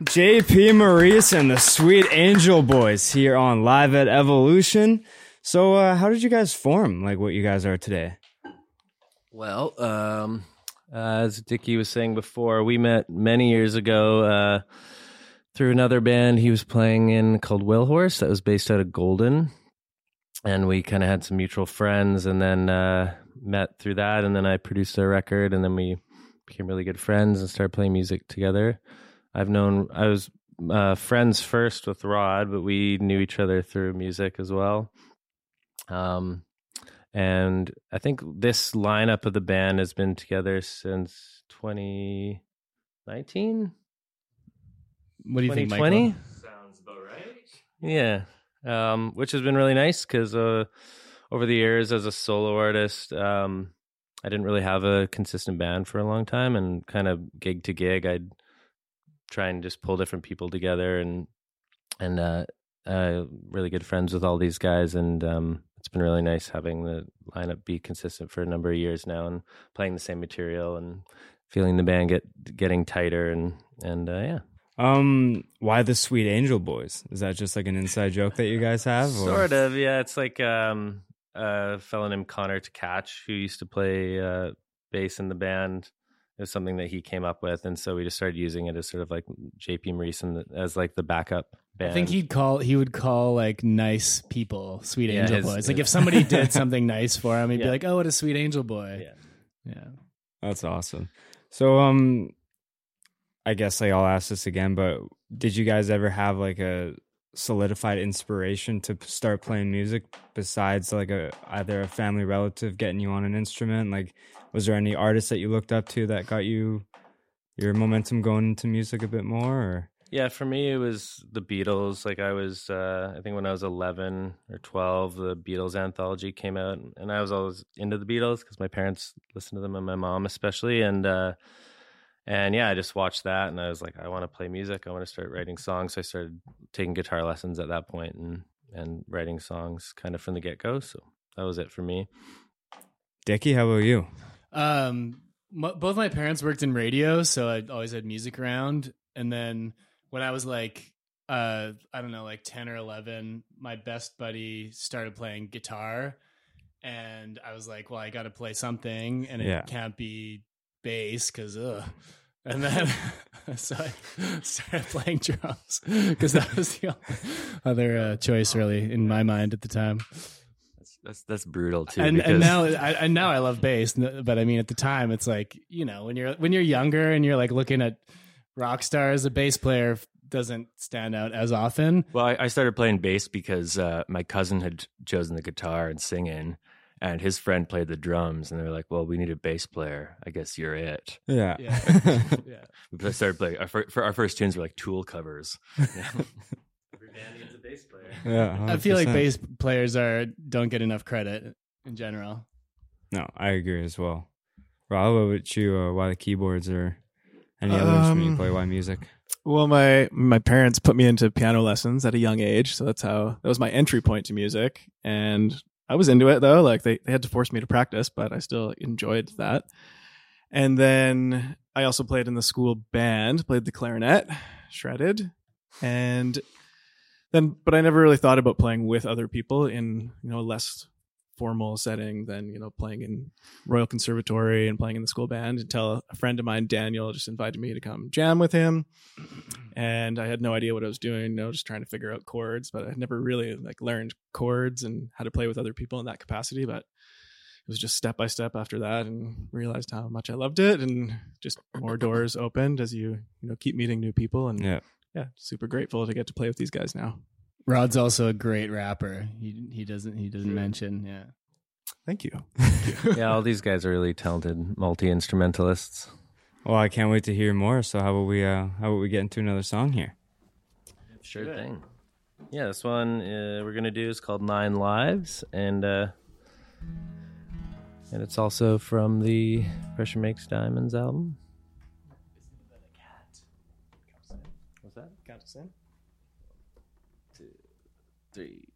JP Maurice and the Sweet Angel Boys here on Live at Evolution. So, how did you guys form, like what you guys are today? Well, as Dickie was saying before, we met many years ago through another band he was playing in called Whalehorse that was based out of Golden. And we kind of had some mutual friends and then met through that. And then I produced their record and then we became really good friends and started playing music together. I was friends first with Rod, but we knew each other through music as well. And I think this lineup of the band has been together since 2019. What do you think, 2020? Michael? Sounds about right. Yeah. Which has been really nice because over the years as a solo artist, I didn't really have a consistent band for a long time, and kind of gig to gig, I'd try and just pull different people together, and really good friends with all these guys, and it's been really nice having the lineup be consistent for a number of years now, and playing the same material, and feeling the band getting tighter, and yeah. Why the Sweet Angel Boys? Is that just like an inside joke that you guys have? Or? Sort of, yeah. It's like a fellow named Connor Tkach who used to play bass in the band. It was something that he came up with, and so we just started using it as sort of like JP Maurice as like the backup band. I think he would call like nice people Sweet Angel Boys. Like if somebody did something nice for him, he'd be like, "Oh, what a sweet angel boy." Yeah. That's awesome. So, I guess like I'll ask this again, but did you guys ever have like a solidified inspiration to start playing music besides like either a family relative getting you on an instrument? Like, was there any artists that you looked up to that got you your momentum going into music a bit more? Or? Yeah, for me it was the Beatles. Like I was, I think when I was 11 or 12, the Beatles anthology came out, and I was always into the Beatles because my parents listened to them, and my mom especially, and yeah, I just watched that and I was like, I want to play music. I want to start writing songs. So I started taking guitar lessons at that point and writing songs kind of from the get-go. So that was it for me. Dickie, how about you? Both my parents worked in radio, so I always had music around. And then when I was like, I don't know, like 10 or 11, my best buddy started playing guitar. And I was like, well, I got to play something, and it can't be bass because and then so I started playing drums because that was the other choice really in my mind at the time. That's brutal too. And now I love bass, but I mean at the time it's like, you know, when you're younger and you're like looking at rock stars, a bass player doesn't stand out as often. Well, I started playing bass because my cousin had chosen the guitar and singing, and his friend played the drums, and they were like, well, we need a bass player. I guess you're it. Yeah. We started playing. Our first tunes were like Tool covers. Every band needs a bass player. Yeah, 100%. I feel like bass players don't get enough credit in general. No, I agree as well. Rob, what about you? Why the keyboards or any other instrument you play? Why music? Well, my parents put me into piano lessons at a young age, so that was my entry point to music, and I was into it though. Like they had to force me to practice, but I still enjoyed that. And then I also played in the school band, played the clarinet, shredded. And then, but I never really thought about playing with other people in, you know, a less formal setting than, you know, playing in Royal Conservatory and playing in the school band, until a friend of mine, Daniel, just invited me to come jam with him. And I had no idea what I was doing, you know, just trying to figure out chords, but I never really like learned chords and how to play with other people in that capacity. But it was just step by step after that, and realized how much I loved it, and just more doors opened as you keep meeting new people. And yeah, super grateful to get to play with these guys now. Rod's also a great rapper. He doesn't mention. Yeah. Thank you. Yeah, all these guys are really talented multi-instrumentalists. Well, I can't wait to hear more. So how about we get into another song here? Sure thing. Yeah, this one we're gonna do is called 9 Lives, and it's also from the Pressure Makes Diamonds album. What's that? Count us in. 2, 3.